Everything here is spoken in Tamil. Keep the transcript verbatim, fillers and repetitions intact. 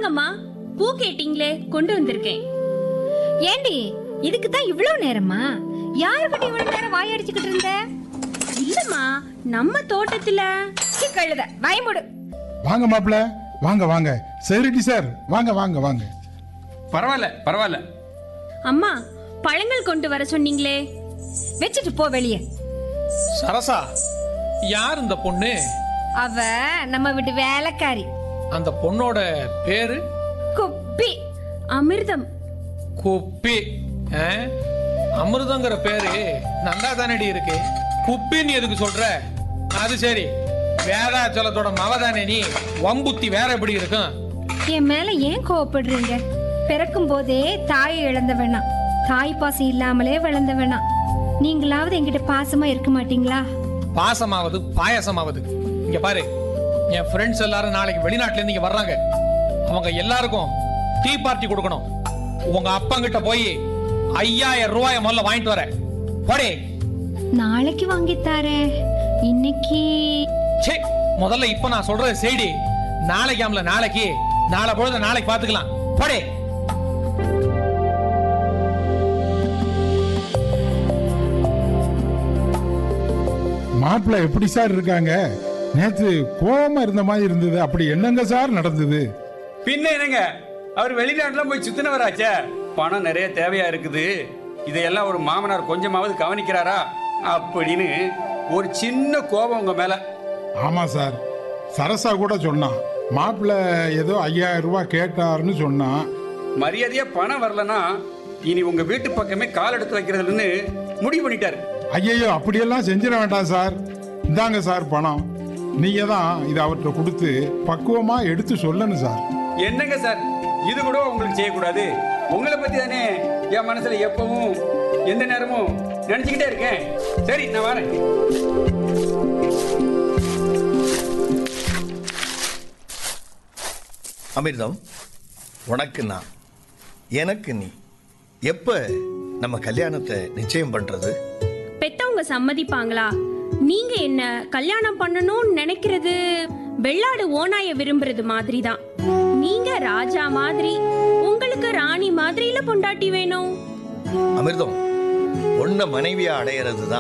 இந்தாங்கம்மா, பூ கேட்டீங்களே, கொண்டு வந்திருக்கேன். ஏண்டி இதுக்கு தான் இவ்வளவு நேரமா? யாரு கிட்ட இவ்வளவு நேரம் வாயடிச்சுக்கிட்டு இருந்த? இல்லம்மா, நம்ம தோட்டத்துல. கழுத பயமுடு. வாங்க மாப்பிள்ள, வாங்க வாங்க. செக்யூரிட்டி சார், வாங்க வாங்க வாங்க. பரவாயில்ல பரவாயில்ல. அம்மா, பழங்கள் கொண்டு வர சொன்னீங்களே, வச்சுட்டு போ வெளியே. சரசா, யார் இந்த பொண்ணு? அவ நம்ம வீட்டு வேலைக்காரி. அந்த பொண்ணோட பேரு குப்பி. அமிர்தம். குப்பி. ஆ? அமிர்தங்கிற பேரு நல்லா தானடி இருக்கு. குப்பின்னு எதுக்கு சொல்ற? அது சரி, வேதாச்சலத்தோட மவதானே நீ. வம்புத்தி வேற எப்படி இருக்கும்? என் மேல ஏன் கோவப்படுறீங்க? பிறக்கும் போதே தாயை இழந்த வேணாம், தாய் பாசம் இல்லாமலே வளர்ந்த வேணாம். நீங்களாவது என்கிட்ட பாசமா இருக்க மாட்டீங்களா? பாசமாவது பாயசமாவது. இங்க பாரு, என் ஃப்ரெண்ட்ஸ் எல்லாரும் நாளைக்கு வெளிநாட்டுல இருந்து இங்க வர்றாங்க. அவங்க எல்லாருக்கும் டீ பார்ட்டி கொடுக்கணும். உங்க அப்பங்கிட்ட போய் ஐயாயிரம் ரூபாய் முதல்ல வாங்கிட்டு வர போடே. நாளைக்கு வாங்கித்தாரேன். இன்னைக்கு சே, முதல்ல இப்ப நான் சொல்றது செய்தி. நாளைக்கு ஆமல நாளைக்கு, நாளை பொழுது நாளைக்கு பாத்துக்கலாம். போடே. மாப்பிள்ள எப்படி சார் இருக்காங்க? நேத்து கோவமா இருந்த மாதிரி இருந்தது, அப்படி என்னங்க சார் நடந்தது? பின்ன என்னங்க, அவர் வெளிநாட்டுல போய் சுத்தினவராச்சே. பணம் நிறைய தேவையா இருக்குது, இதையெல்லாம் ஒரு மாமனார் கொஞ்சமாவது கவனிக்கிறாரா அப்படின்னு ஒரு சின்ன கோபம் உங்க மேல. ஆமா சார், சரசா கூட சொன்னான், மாப்பிள்ள ஏதோ ஐயாயிரம் ரூபாய் கேட்டாருன்னு சொன்னான். மரியாதையா பணம் வரலன்னா இனி உங்க வீட்டு பக்கமே கால் எடுத்து வைக்கிறதுன்னு முடிவு பண்ணிட்டாரு. ஐயோ, அப்படியெல்லாம் செஞ்சிட வேண்டாம் சார். இந்தாங்க சார் பணம். நீங்க தான் இதை அவர்கிட்ட கொடுத்து பக்குவமா எடுத்து சொல்லணும் சார். என்னங்க சார், இது கூட உங்களுக்கு செய்யக்கூடாது? உங்களை பத்தி தானே என் மனசுல எப்பவும் எந்த நேரமும் நினைச்சுக்கிட்டே இருக்கேன். சரி, நான் வரேன். அமிர்தம், உனக்கு நான், எனக்கு நீ. எப்ப நம்ம கல்யாணத்தை நிச்சயம் பண்றது? பெத்தவங்க சம்மதிப்பாங்களா? நீங்க என்ன கல்யாணம் பண்ணணும்னு நினைக்கிறது வெள்ளாடு ஓனாய விரும்புறது மாதிரி தான். நீங்க ராஜா மாதிரி, உங்களுக்கு ராணி மாதிரில பொண்டாட்டி வேணும். அமிர்தம், உன்னை மனைவியா அடையிறது தான்